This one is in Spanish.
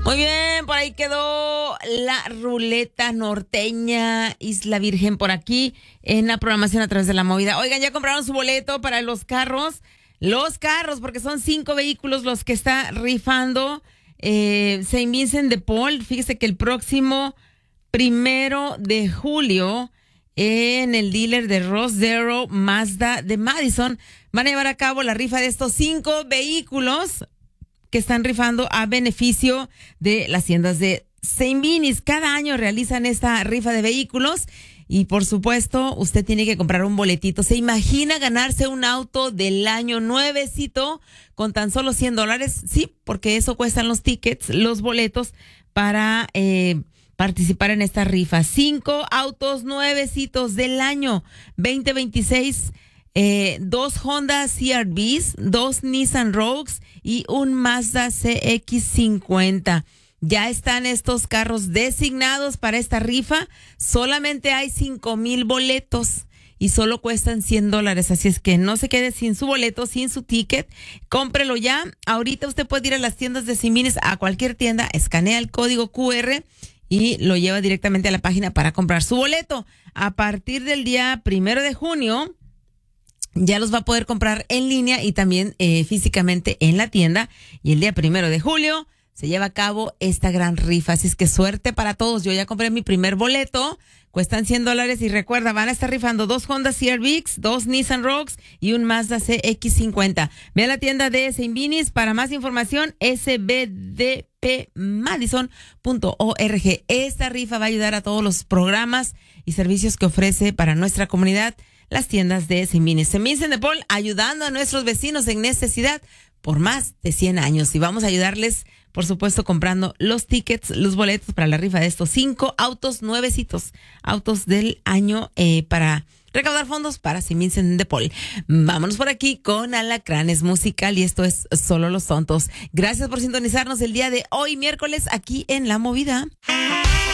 Muy bien, por ahí quedó la ruleta norteña, Isla Virgen por aquí en la programación a través de La Movida. Oigan, ¿ya compraron su boleto para los carros? Los carros, porque son 5 vehículos los que está rifando Saint Vincent de Paul. Fíjese que el próximo 1 de julio en el dealer de Ross-Darrow Mazda de Madison van a llevar a cabo la rifa de estos 5 vehículos que están rifando a beneficio de las tiendas de Saint Vinis. Cada año realizan esta rifa de vehículos y, por supuesto, usted tiene que comprar un boletito. ¿Se imagina ganarse un auto del año nuevecito con tan solo $100? Sí, porque eso cuestan los tickets, los boletos para participar en esta rifa. 5 autos nuevecitos del año 2026. 2 Honda CR-Vs, 2 Nissan Rogues y un Mazda CX-50. Ya están estos carros designados para esta rifa. Solamente hay 5,000 boletos y solo cuestan $100. Así es que no se quede sin su boleto, sin su ticket. Cómprelo ya. Ahorita usted puede ir a las tiendas de Saint Vinis, a cualquier tienda, escanea el código QR y lo lleva directamente a la página para comprar su boleto. A partir del día 1 de junio, ya los va a poder comprar en línea y también físicamente en la tienda. Y el día 1 de julio se lleva a cabo esta gran rifa. Así es que suerte para todos. Yo ya compré mi primer boleto. Cuestan $100 y recuerda, van a estar rifando 2 Honda CR-Vs, 2 Nissan Rogues y un Mazda CX-50. Ve a la tienda de Saint Vinis para más información, sbdpmadison.org. Esta rifa va a ayudar a todos los programas y servicios que ofrece para nuestra comunidad las tiendas de Saint Vinis. Saint Vincent de Paul, ayudando a nuestros vecinos en necesidad por más de 100 años. Y vamos a ayudarles, por supuesto, comprando los tickets, los boletos para la rifa de estos 5 autos nuevecitos, autos del año para recaudar fondos para Saint Vincent de Paul. Vámonos por aquí con Alacranes Musical y esto es Solo los Tontos. Gracias por sintonizarnos el día de hoy, miércoles, aquí en La Movida.